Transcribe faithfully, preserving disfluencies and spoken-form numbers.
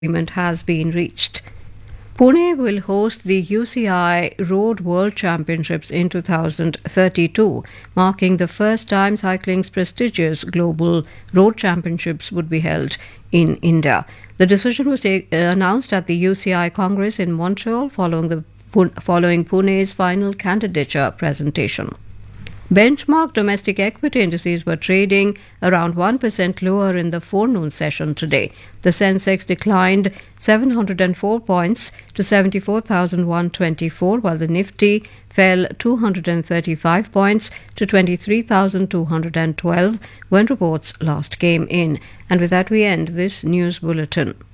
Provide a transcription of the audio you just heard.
agreement has been reached. Pune will host the U C I Road World Championships in two thousand thirty-two, marking the first time cycling's prestigious global road championships would be held in India. The decision was ta- announced at the U C I Congress in Montreal following, the, following Pune's final candidature presentation. Benchmark domestic equity indices were trading around one percent lower in the forenoon session today. The Sensex declined seven hundred four points to seventy-four thousand one hundred twenty-four, while the Nifty fell two hundred thirty-five points to twenty-three thousand two hundred twelve when reports last came in. And with that, we end this news bulletin.